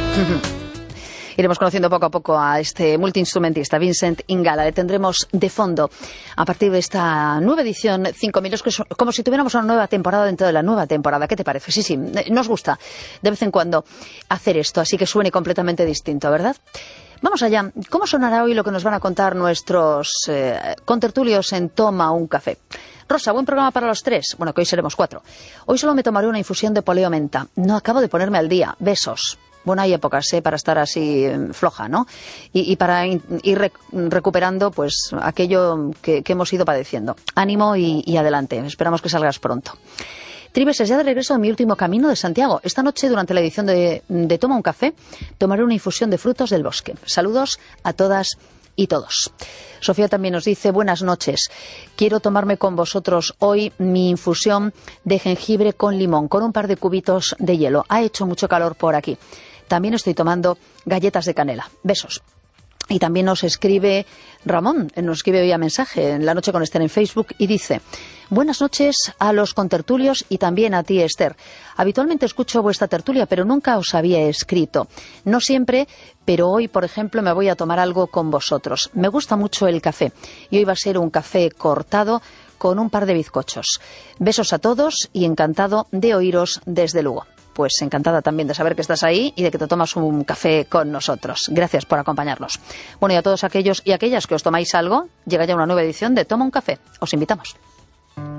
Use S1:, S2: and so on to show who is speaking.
S1: Iremos conociendo poco a poco a este multiinstrumentista, Vincent Ingala. Le tendremos de fondo a partir de esta nueva edición 5000, como si tuviéramos una nueva temporada dentro de la nueva temporada. ¿Qué te parece? Sí, nos gusta de vez en cuando hacer esto, así que suene completamente distinto, ¿verdad? Vamos allá. ¿Cómo sonará hoy lo que nos van a contar nuestros contertulios en Toma un Café? Rosa, buen programa para los 3. Bueno, que hoy seremos 4. Hoy solo me tomaré una infusión de poleo menta. No acabo de ponerme al día. Besos. Bueno, hay épocas para estar así floja, ¿no? Y para ir recuperando pues aquello que hemos ido padeciendo. Ánimo y adelante. Esperamos que salgas pronto. Tribes, es ya de regreso de mi último camino de Santiago. Esta noche, durante la edición de Toma un Café, tomaré una infusión de frutos del bosque. Saludos a todas y todos. Sofía también nos dice, buenas noches. Quiero tomarme con vosotros hoy mi infusión de jengibre con limón, con un par de cubitos de hielo. Ha hecho mucho calor por aquí. También estoy tomando galletas de canela. Besos. Y también nos escribe Ramón, nos escribe vía mensaje en La Noche con Esther en Facebook y dice, buenas noches a los contertulios y también a ti, Esther. Habitualmente escucho vuestra tertulia, pero nunca os había escrito. No siempre, pero hoy, por ejemplo, me voy a tomar algo con vosotros. Me gusta mucho el café y hoy va a ser un café cortado con un par de bizcochos. Besos a todos y encantado de oíros desde Lugo. Pues encantada también de saber que estás ahí y de que te tomas un café con nosotros. Gracias por acompañarnos. Bueno, y a todos aquellos y aquellas que os tomáis algo, llega ya una nueva edición de Toma un Café. Os invitamos.